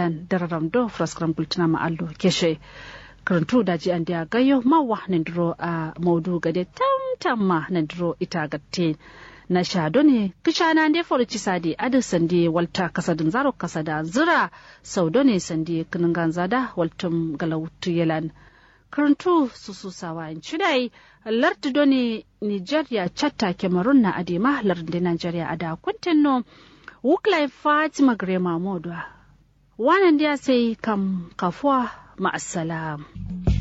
allan dararam do fraskram bultina ma allo keshe karantu da ji an dia gayo mawa nandro a maudu gade tamma nandro ita gatte na shado ne kishana ne forici sadi adu sandi walta kasadin zaro kasada zira saudo ne sandi kinin zada waltum galawutu yelan karantu susu sawa in chidai lardu doni Nigeria chatta Cameroon na adima lardu Nigeria ada kuntenno wuklai Fatima Grema modwa wannan dia sai kam kafwa ma'assalam